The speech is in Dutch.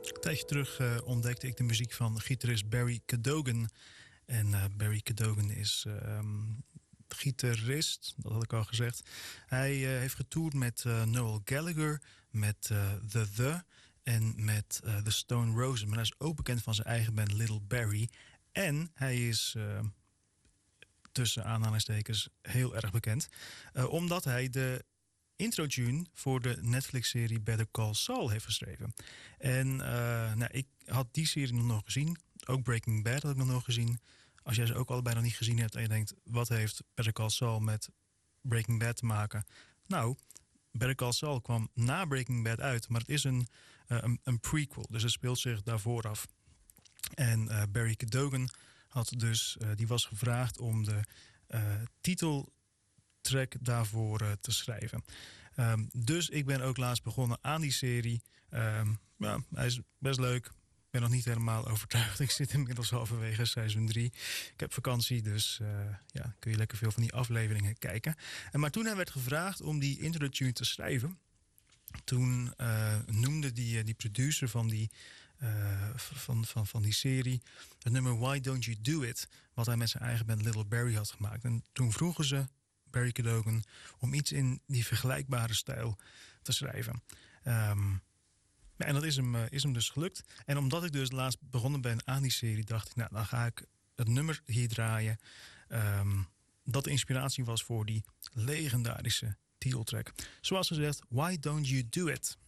Een tijdje terug ontdekte ik de muziek van gitarist Barry Cadogan. En Barry Cadogan is gitarist, dat had ik al gezegd. Hij heeft getoerd met Noel Gallagher, met The en met The Stone Roses. Maar hij is ook bekend van zijn eigen band Little Barry. En hij is tussen aanhalingstekens heel erg bekend. Omdat hij de intro-tune voor de Netflix-serie Better Call Saul heeft geschreven. En ik had die serie nog gezien. Ook Breaking Bad had ik nog gezien. Als jij ze ook allebei nog niet gezien hebt en je denkt, wat heeft Better Call Saul met Breaking Bad te maken? Nou, Better Call Saul kwam na Breaking Bad uit, maar het is een prequel. Dus het speelt zich daarvoor af. En Barry Cadogan die was gevraagd om de titeltrack daarvoor te schrijven. Dus ik ben ook laatst begonnen aan die serie. Hij is best leuk. Ik ben nog niet helemaal overtuigd. Ik zit inmiddels halverwege seizoen 3. Ik heb vakantie, dus kun je lekker veel van die afleveringen kijken. Maar toen hij werd gevraagd om die intro-tune te schrijven, toen noemde die producer van die serie het nummer Why Don't You Do It, wat hij met zijn eigen band Little Barry had gemaakt. En toen vroegen ze Barry Cadogan om iets in die vergelijkbare stijl te schrijven. En dat is hem dus gelukt. En omdat ik dus laatst begonnen ben aan die serie, dacht ik, nou, dan ga ik het nummer hier draaien. Dat de inspiratie was voor die legendarische titeltrack. Zoals gezegd, Why Don't You Do It?